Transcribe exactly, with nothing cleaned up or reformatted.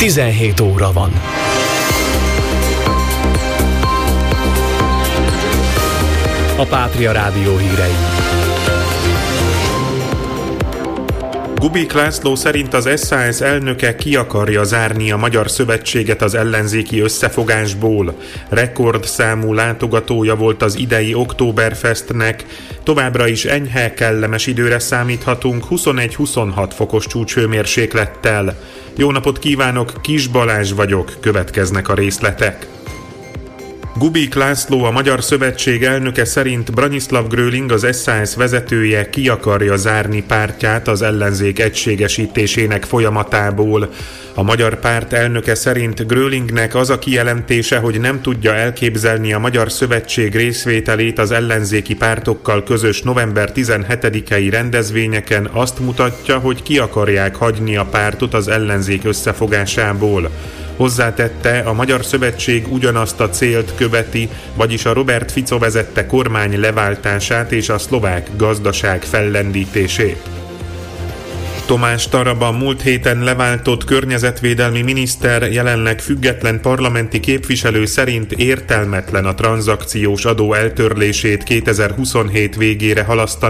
tizenhét óra van. A Pátria Rádió hírei. Kubik László szerint az es zé á es elnöke ki akarja zárni a Magyar Szövetséget az ellenzéki összefogásból. Rekordszámú látogatója volt az idei Oktoberfestnek. Továbbra is enyhe, kellemes időre számíthatunk huszonegy-huszonhat fokos csúcshőmérséklettel. Jó napot kívánok, Kis Balázs vagyok, következnek a részletek. Kubik László, a Magyar Szövetség elnöke szerint Branislav Gröling, az es zé á es vezetője ki akarja zárni pártját az ellenzék egységesítésének folyamatából. A magyar párt elnöke szerint Grölingnek az a kijelentése, hogy nem tudja elképzelni a Magyar Szövetség részvételét az ellenzéki pártokkal közös november tizenhetedikei rendezvényeken, azt mutatja, hogy ki akarják hagyni a pártot az ellenzék összefogásából. Hozzátette, a Magyar Szövetség ugyanazt a célt követi, vagyis a Robert Fico vezette kormány leváltását és a szlovák gazdaság fellendítését. Tomás Taraba, múlt héten leváltott környezetvédelmi miniszter, jelenleg független parlamenti képviselő szerint értelmetlen a tranzakciós adó eltörlését kétezer-huszonhét végére halasztani.